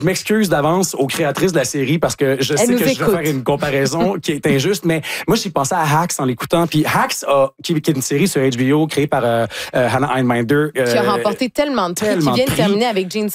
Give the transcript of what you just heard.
Je m'excuse d'avance aux créatrices de la série parce que je sais que je vais faire une comparaison qui est injuste, mais moi, j'ai pensé à Hacks en l'écoutant. Puis Hacks, qui est une série sur HBO créée par Hannah Einbinder. Qui a remporté tellement de prix, qui vient de terminer avec Gene